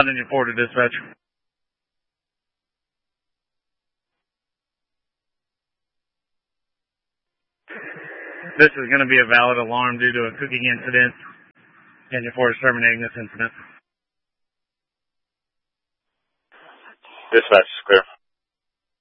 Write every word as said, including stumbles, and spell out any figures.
And you forward to dispatch. This is going to be a valid alarm due to a cooking incident. And your forward is terminating this incident. Dispatch is clear.